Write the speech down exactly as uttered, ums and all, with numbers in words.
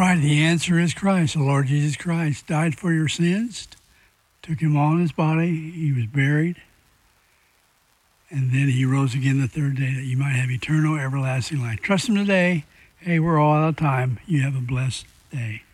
right, the answer is Christ. The Lord Jesus Christ died for your sins, took him on his body, he was buried, and then he rose again the third day that you might have eternal, everlasting life. Trust him today. Hey, we're all out of time. You have a blessed day.